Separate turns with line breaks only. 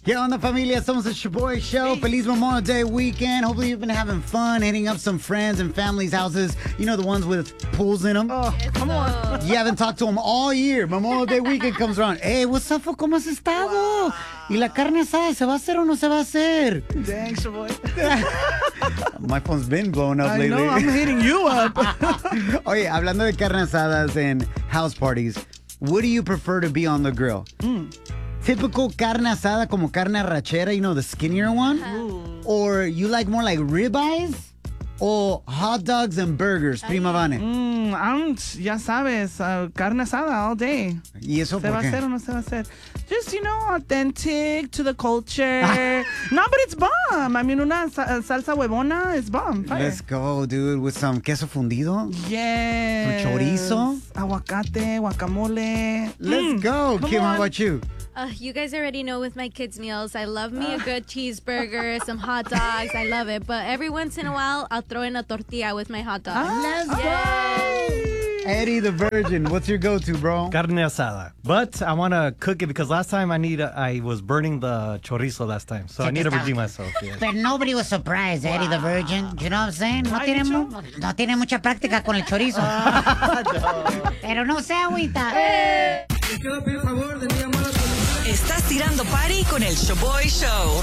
¿Qué onda, familia? Somos el Shaboy Show. Feliz Memorial Day weekend. Hopefully you've been having fun, hitting up some friends and families' houses. You know, the ones with pools in them.
Oh, come on.
You haven't talked to them all year. Memorial Day weekend comes around. Hey, what's up? ¿Cómo has estado? Wow. ¿Y la carne asada se va a hacer o no se va a hacer?
Dang, Shaboy.
My phone's been blowing up lately.
I know, I'm hitting you up.
Oye, hablando de carne asadas and house parties, what do you prefer to be on the grill? Typical carne asada como carne arrachera, you know, the skinnier one? Or you like more like ribeyes? Or hot dogs and burgers, prima Vane?
Ya sabes, carne asada all day.
¿Y eso
¿Se
por
va a
qué?
hacer o no se va a hacer? Just, you know, authentic to the culture. No, but it's bomb. I mean, una salsa huevona is bomb. Fire.
Let's go, dude, with some queso fundido.
Yes.
Some chorizo.
Aguacate, guacamole.
Let's go. Kim, how about you?
You guys already know with my kids' meals, I love me a good cheeseburger, some hot dogs. I love it. But every once in a while, I'll throw in a tortilla with my hot dog.
Let's go. Eddie the Virgin, what's your go-to, bro?
Carne asada. But I want to cook it because last time I was burning the chorizo last time. So I need to redeem myself. Yeah.
But nobody was surprised, Eddie the Virgin. You know what I'm saying? No tiene mucha práctica con el chorizo. Pero no se agüita.
Estás tirando party con el Shaboy Show.